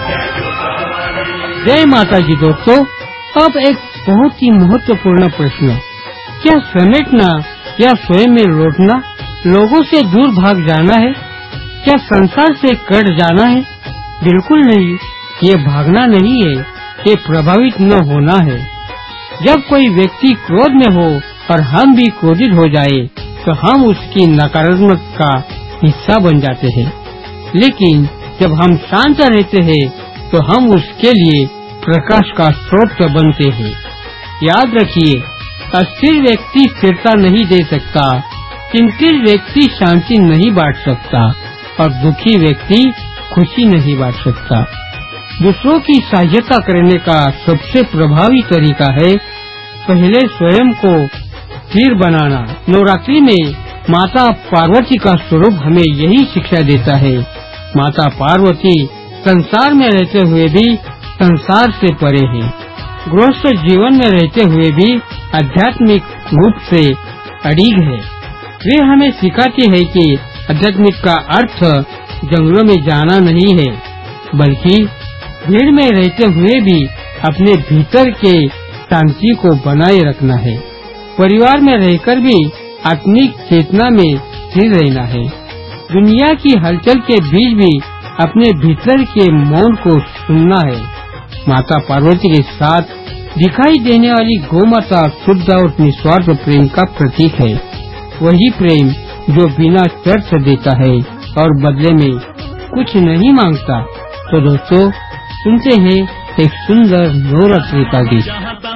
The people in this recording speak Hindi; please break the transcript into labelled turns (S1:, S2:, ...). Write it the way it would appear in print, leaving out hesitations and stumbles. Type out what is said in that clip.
S1: जय माता जी दोस्तों, अब एक बहुत ही महत्वपूर्ण प्रश्न, क्या समेटना या स्वयं में लौटना लोगों से दूर भाग जाना है? क्या संसार से कट जाना है? बिल्कुल नहीं, ये भागना नहीं है, ये प्रभावित न होना है। जब कोई व्यक्ति क्रोध में हो और हम भी क्रोधित हो जाए तो हम उसकी नकारात्मक का हिस्सा बन जाते हैं, लेकिन जब हम शांत रहते हैं तो हम उसके लिए प्रकाश का स्रोत बनते हैं। याद रखिए, अस्थिर व्यक्ति स्थिरता नहीं दे सकता, चिंतित व्यक्ति शांति नहीं बांट सकता और दुखी व्यक्ति खुशी नहीं बांट सकता। दूसरों की सहायता करने का सबसे प्रभावी तरीका है पहले स्वयं को स्थिर बनाना। नवरात्रि में माता पार्वती का स्वरूप हमें यही शिक्षा देता है। माता पार्वती संसार में रहते हुए भी संसार से परे है, गृहस्थ जीवन में रहते हुए भी आध्यात्मिक रूप से अड़िग है। वे हमें सिखाती है कि आध्यात्मिक का अर्थ जंगलों में जाना नहीं है, बल्कि भीड़ में रहते हुए भी अपने भीतर के शांति को बनाए रखना है। परिवार में रहकर भी आत्मिक चेतना में स्थिर रहना है। दुनिया की हलचल के बीच भी अपने भीतर के मौन को सुनना है। माता पार्वती के साथ दिखाई देने वाली गौ माता शुद्ध और निस्वार्थ प्रेम का प्रतीक है। वही प्रेम जो बिना शर्त देता है और बदले में कुछ नहीं मांगता। तो दोस्तों, सुनते हैं एक सुंदर नवरात्रि का गीत।